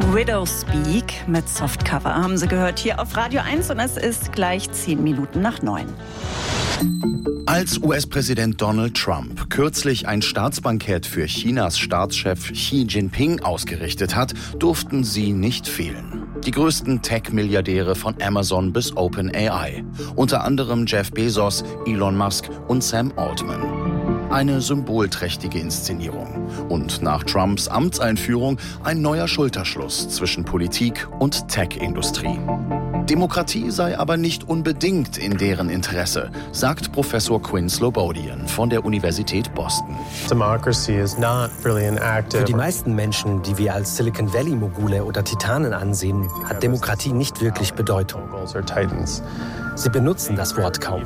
Widowspeak mit Softcover haben Sie gehört hier auf Radio 1 und es ist gleich 10 Minuten nach 9. Als US-Präsident Donald Trump kürzlich ein Staatsbankett für Chinas Staatschef Xi Jinping ausgerichtet hat, durften sie nicht fehlen. Die größten Tech-Milliardäre von Amazon bis OpenAI. Unter anderem Jeff Bezos, Elon Musk und Sam Altman. Eine symbolträchtige Inszenierung. Und nach Trumps Amtseinführung ein neuer Schulterschluss zwischen Politik und Tech-Industrie. Demokratie sei aber nicht unbedingt in deren Interesse, sagt Professor Quinn Slobodian von der Universität Boston. Für die meisten Menschen, die wir als Silicon Valley-Mogule oder Titanen ansehen, hat Demokratie nicht wirklich Bedeutung. Sie benutzen das Wort kaum.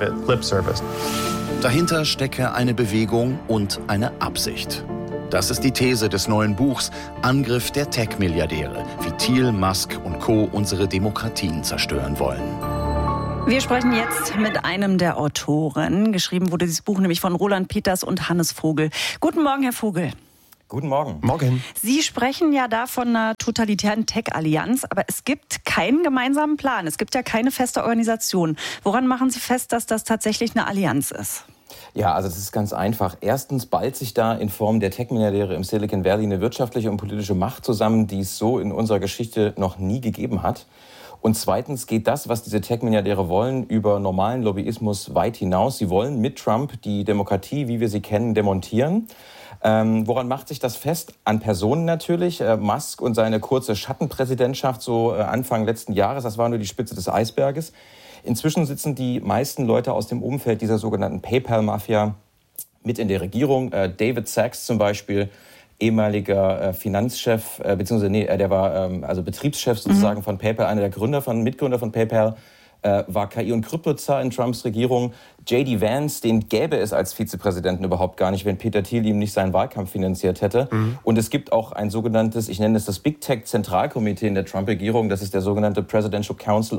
Dahinter stecke eine Bewegung und eine Absicht. Das ist die These des neuen Buchs Angriff der Tech-Milliardäre, wie Thiel, Musk und Co. unsere Demokratien zerstören wollen. Wir sprechen jetzt mit einem der Autoren. Geschrieben wurde dieses Buch nämlich von Roland Peters und Hannes Vogel. Guten Morgen, Herr Vogel. Guten Morgen. Morgen. Sie sprechen ja da von einer totalitären Tech-Allianz, aber es gibt keinen gemeinsamen Plan. Es gibt ja keine feste Organisation. Woran machen Sie fest, dass das tatsächlich eine Allianz ist? Ja, also das ist ganz einfach. Erstens ballt sich da in Form der Tech-Milliardäre im Silicon Valley eine wirtschaftliche und politische Macht zusammen, die es so in unserer Geschichte noch nie gegeben hat. Und zweitens geht das, was diese Tech-Milliardäre wollen, über normalen Lobbyismus weit hinaus. Sie wollen mit Trump die Demokratie, wie wir sie kennen, demontieren. Woran macht sich das fest? An Personen natürlich. Musk und seine kurze Schattenpräsidentschaft so Anfang letzten Jahres, das war nur die Spitze des Eisberges. Inzwischen sitzen die meisten Leute aus dem Umfeld dieser sogenannten PayPal-Mafia mit in der Regierung. David Sachs zum Beispiel, ehemaliger Finanzchef, der war Betriebschef sozusagen von PayPal, einer der Mitgründer von PayPal, war KI- und Kryptozar in Trumps Regierung. J.D. Vance, den gäbe es als Vizepräsidenten überhaupt gar nicht, wenn Peter Thiel ihm nicht seinen Wahlkampf finanziert hätte. Und es gibt auch ein sogenanntes, ich nenne es das Big Tech Zentralkomitee in der Trump-Regierung. Das ist der sogenannte Presidential Council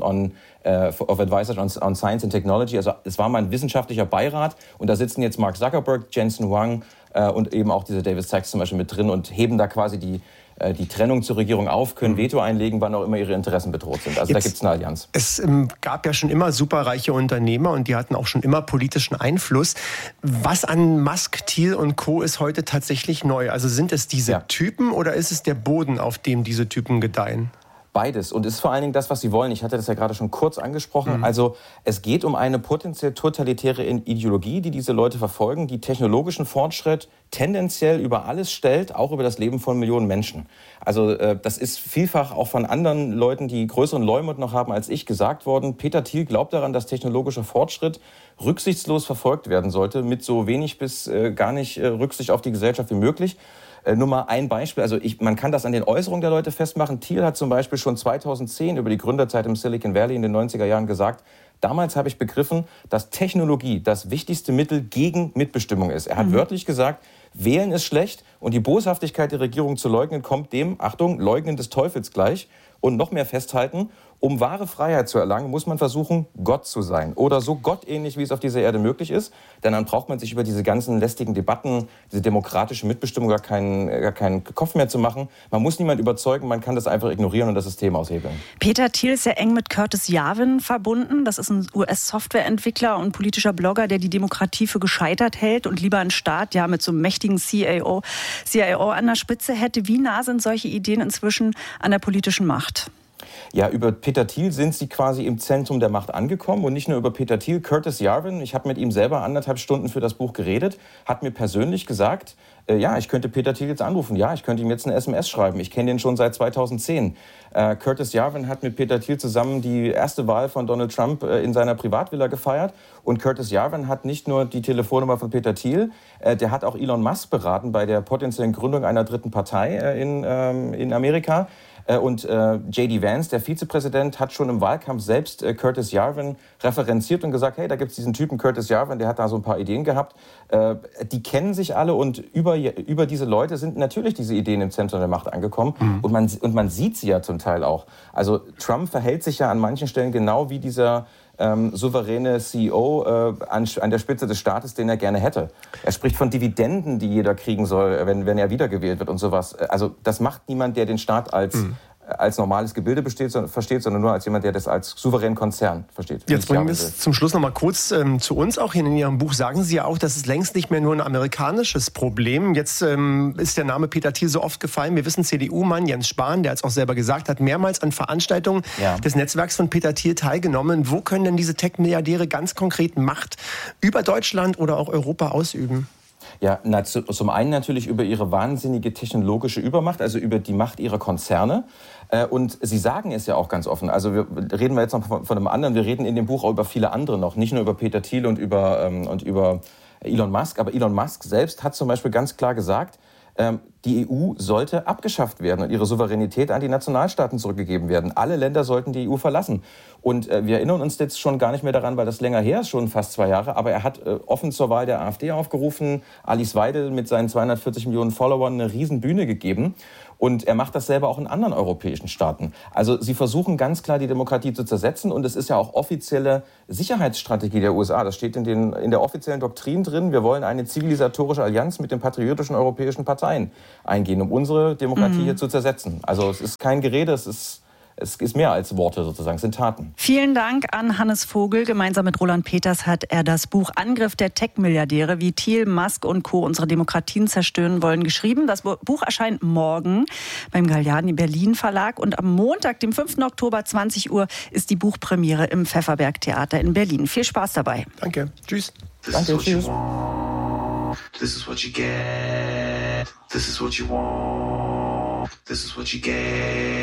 of Advisors on Science and Technology. Also es war mal ein wissenschaftlicher Beirat und da sitzen jetzt Mark Zuckerberg, Jensen Huang und eben auch dieser David Sachs zum Beispiel mit drin und heben da quasi die Trennung zur Regierung auf, können Veto einlegen, wann auch immer ihre Interessen bedroht sind. Also da gibt es eine Allianz. Es gab ja schon immer superreiche Unternehmer und die hatten auch schon immer politischen Einfluss. Was an Musk, Thiel und Co. ist heute tatsächlich neu? Also sind es diese Typen oder ist es der Boden, auf dem diese Typen gedeihen? Beides. Und es ist vor allen Dingen das, was sie wollen. Ich hatte das ja gerade schon kurz angesprochen. Also es geht um eine potenziell totalitäre Ideologie, die diese Leute verfolgen, die technologischen Fortschritt tendenziell über alles stellt, auch über das Leben von Millionen Menschen. Also das ist vielfach auch von anderen Leuten, die größeren Leumund noch haben als ich, gesagt worden. Peter Thiel glaubt daran, dass technologischer Fortschritt rücksichtslos verfolgt werden sollte, mit so wenig bis gar nicht Rücksicht auf die Gesellschaft wie möglich. Nur mal ein Beispiel, man kann das an den Äußerungen der Leute festmachen. Thiel hat zum Beispiel schon 2010 über die Gründerzeit im Silicon Valley in den 90er Jahren gesagt, damals habe ich begriffen, dass Technologie das wichtigste Mittel gegen Mitbestimmung ist. Er hat wörtlich gesagt, wählen ist schlecht und die Boshaftigkeit der Regierung zu leugnen, kommt dem, Achtung, Leugnen des Teufels gleich. Und noch mehr festhalten, um wahre Freiheit zu erlangen, muss man versuchen, Gott zu sein. Oder so gottähnlich, wie es auf dieser Erde möglich ist. Denn dann braucht man sich über diese ganzen lästigen Debatten, diese demokratische Mitbestimmung gar keinen Kopf mehr zu machen. Man muss niemand überzeugen, man kann das einfach ignorieren und das System aushebeln. Peter Thiel ist sehr eng mit Curtis Yarvin verbunden. Das ist ein US-Softwareentwickler und politischer Blogger, der die Demokratie für gescheitert hält und lieber einen Staat mit so einem mächtigen CIO an der Spitze hätte. Wie nah sind solche Ideen inzwischen an der politischen Macht? Ja, über Peter Thiel sind sie quasi im Zentrum der Macht angekommen und nicht nur über Peter Thiel. Curtis Yarvin, ich habe mit ihm selber 1,5 Stunden für das Buch geredet, hat mir persönlich gesagt, ich könnte Peter Thiel jetzt anrufen, ich könnte ihm jetzt eine SMS schreiben, ich kenne den schon seit 2010. Curtis Yarvin hat mit Peter Thiel zusammen die erste Wahl von Donald Trump in seiner Privatvilla gefeiert und Curtis Yarvin hat nicht nur die Telefonnummer von Peter Thiel, der hat auch Elon Musk beraten bei der potenziellen Gründung einer dritten Partei in Amerika. Und J.D. Vance, der Vizepräsident, hat schon im Wahlkampf selbst Curtis Yarvin referenziert und gesagt, hey, da gibt es diesen Typen Curtis Yarvin, der hat da so ein paar Ideen gehabt. Die kennen sich alle und über diese Leute sind natürlich diese Ideen im Zentrum der Macht angekommen. Und man sieht sie ja zum Teil auch. Also Trump verhält sich ja an manchen Stellen genau wie dieser souveräne CEO an der Spitze des Staates, den er gerne hätte. Er spricht von Dividenden, die jeder kriegen soll, wenn er wiedergewählt wird und sowas. Also das macht niemand, der den Staat als normales Gebilde versteht, sondern nur als jemand, der das als souveränen Konzern versteht. Jetzt bringen wir es zum Schluss noch mal kurz zu uns auch. Hier in Ihrem Buch sagen Sie ja auch, das ist längst nicht mehr nur ein amerikanisches Problem. Jetzt ist der Name Peter Thiel so oft gefallen. Wir wissen, CDU-Mann Jens Spahn, der es auch selber gesagt hat, mehrmals an Veranstaltungen des Netzwerks von Peter Thiel teilgenommen. Wo können denn diese Tech-Milliardäre ganz konkret Macht über Deutschland oder auch Europa ausüben? Ja, zum einen natürlich über ihre wahnsinnige technologische Übermacht, also über die Macht ihrer Konzerne. Und sie sagen es ja auch ganz offen. Also reden wir jetzt noch von einem anderen. Wir reden in dem Buch auch über viele andere noch. Nicht nur über Peter Thiel und über Elon Musk. Aber Elon Musk selbst hat zum Beispiel ganz klar gesagt, die EU sollte abgeschafft werden und ihre Souveränität an die Nationalstaaten zurückgegeben werden. Alle Länder sollten die EU verlassen. Und wir erinnern uns jetzt schon gar nicht mehr daran, weil das länger her ist, schon fast 2 Jahre. Aber er hat offen zur Wahl der AfD aufgerufen, Alice Weidel mit seinen 240 Millionen Followern eine Riesenbühne gegeben. Und er macht das selber auch in anderen europäischen Staaten. Also sie versuchen ganz klar, die Demokratie zu zersetzen. Und es ist ja auch offizielle Sicherheitsstrategie der USA. Das steht in der offiziellen Doktrin drin. Wir wollen eine zivilisatorische Allianz mit den patriotischen europäischen Parteien eingehen, um unsere Demokratie hier zu zersetzen. Also es ist kein Gerede, es ist mehr als Worte sozusagen, es sind Taten. Vielen Dank an Hannes Vogel. Gemeinsam mit Roland Peters hat er das Buch Angriff der Tech-Milliardäre, wie Thiel, Musk und Co. unsere Demokratien zerstören wollen, geschrieben. Das Buch erscheint morgen beim Galliani Berlin Verlag und am Montag, dem 5. Oktober, 20 Uhr, ist die Buchpremiere im Pfefferberg Theater in Berlin. Viel Spaß dabei. Danke. Tschüss. Danke, tschüss. This is what you get. This is what you want. This is what you get.